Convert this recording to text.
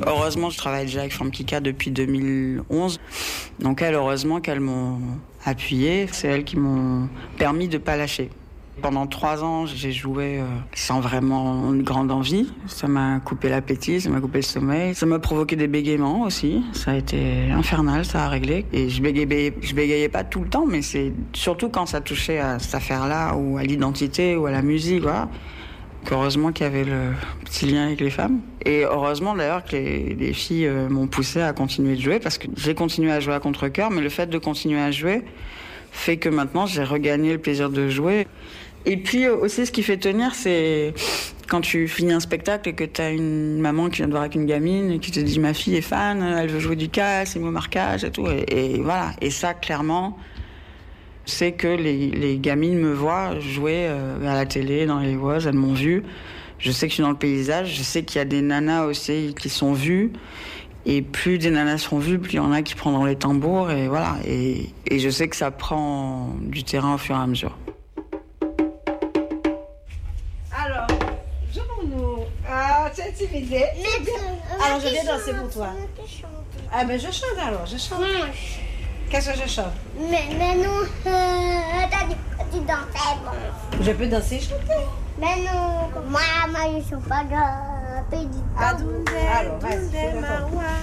Heureusement, je travaille déjà avec Forme Kika depuis 2011. Donc heureusement qu'elles m'ont appuyée. C'est elles qui m'ont permis de ne pas lâcher. Pendant 3 ans, j'ai joué sans vraiment une grande envie. Ça m'a coupé l'appétit, ça m'a coupé le sommeil. Ça m'a provoqué des bégaiements aussi. Ça a été infernal, ça a réglé. Et je bégayais pas tout le temps, mais c'est surtout quand ça touchait à cette affaire-là, ou à l'identité, ou à la musique, voilà. Heureusement qu'il y avait le petit lien avec les femmes. Et heureusement d'ailleurs que les filles m'ont poussé à continuer de jouer, parce que j'ai continué à jouer à contre-cœur, mais le fait de continuer à jouer fait que maintenant j'ai regagné le plaisir de jouer. Et puis aussi, ce qui fait tenir, c'est quand tu finis un spectacle et que tu as une maman qui vient te voir avec une gamine et qui te dit « ma fille est fan, elle veut jouer du casse, c'est mon marquage et tout ». Et voilà. Et ça, clairement, c'est que les gamines me voient jouer à la télé, dans les voix, elles m'ont vu. Je sais que je suis dans le paysage, je sais qu'il y a des nanas aussi qui sont vues. Et plus des nanas sont vues, plus il y en a qui prendront les tambours. Et voilà. Et je sais que ça prend du terrain au fur et à mesure. Alors, nous. Ah, tu es intimidée. Alors, je viens danser pour toi. Ah, ben je chante alors, je chante. Qu'est-ce que je chante? Mais non, t'as dit que tu dansais, bon. Je peux danser et chanter. Mais non, moi, je suis pas de... Alors, vas-y.